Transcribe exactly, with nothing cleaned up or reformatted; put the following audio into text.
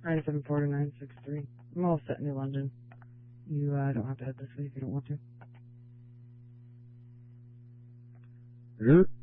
nine seven four nine six three. I'm all set in New London. You uh, don't have to head this way if you don't want to. Hmm?